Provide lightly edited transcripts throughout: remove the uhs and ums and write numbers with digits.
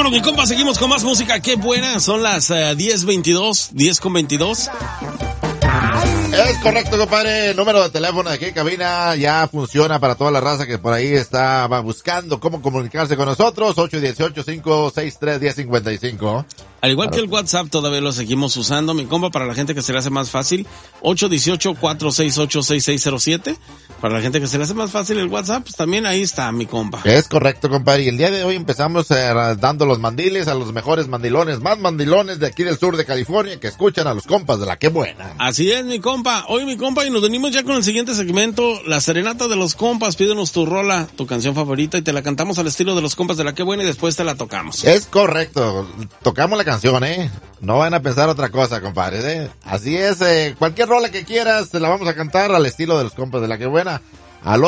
Vámonos, mi compa, seguimos con más música. Qué buena, son las 10:22. Es correcto, compadre. El número de teléfono de aquí en cabina ya funciona para toda la raza que por ahí va buscando cómo comunicarse con nosotros. 818-563-1055. Al igual que el WhatsApp, todavía lo seguimos usando, mi compa, para la gente que se le hace más fácil, 818-468-6607. Para la gente que se le hace más fácil el WhatsApp, pues también ahí está, mi compa. Es correcto, compadre. Y el día de hoy empezamos dando los mandiles a los mejores mandilones, más mandilones de aquí del sur de California que escuchan a los compas de la Qué Buena. Así es, mi compa. Hoy, mi compa, y nos venimos ya con el siguiente segmento, la serenata de los compas. Pídenos tu rola, tu canción favorita, y te la cantamos al estilo de los compas de la Qué Buena y después te la tocamos. Es correcto. Tocamos la canción, No van a pensar otra cosa, compadre, Así es, cualquier rola que quieras, te la vamos a cantar al estilo de los compas de la Qué Buena. Al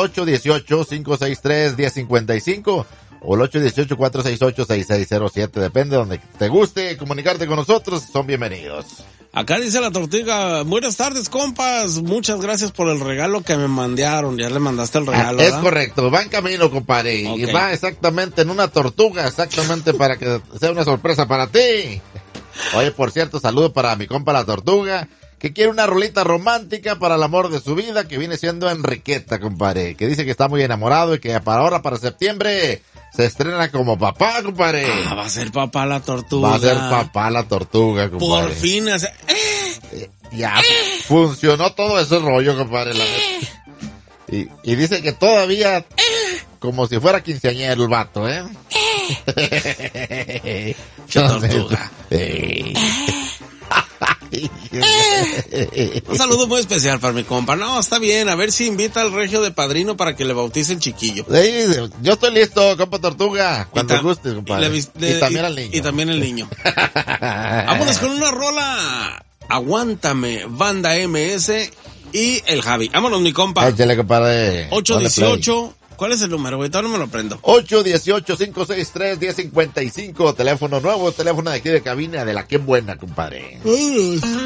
818-563-1055 o el 818-468-6607. Depende de donde te guste comunicarte con nosotros, son bienvenidos. Acá dice la tortuga, buenas tardes, compas, muchas gracias por el regalo que me mandaron. Ya le mandaste el regalo, Es ¿verdad? Correcto, va en camino, compadre. Okay. Y va exactamente en una tortuga, exactamente para que sea una sorpresa para ti. Oye, por cierto, saludo para mi compa la tortuga, que quiere una rolita romántica para el amor de su vida, que viene siendo Enriqueta, compadre. Que dice que está muy enamorado y que para septiembre, se estrena como papá, compadre. Va a ser papá la tortuga. Va a ser papá la tortuga, compadre. Por fin, ya funcionó todo ese rollo, compadre. Y dice que todavía, como si fuera quinceañero el vato, Tortuga. Un saludo muy especial para mi compa. No, está bien, a ver si invita al regio de padrino para que le bautice el chiquillo. Sí, yo estoy listo, compa tortuga, cuando gustes, compadre. Y también al niño. Y también el niño. Vámonos con una rola. Aguántame, Banda MS y el Javi. Vámonos, mi compa. Échale, compadre. 818. ¿Cuál es el número, güey? Todavía no me lo prendo. 818-563-1055. Teléfono nuevo, teléfono de aquí de cabina de la Qué Buena, compadre.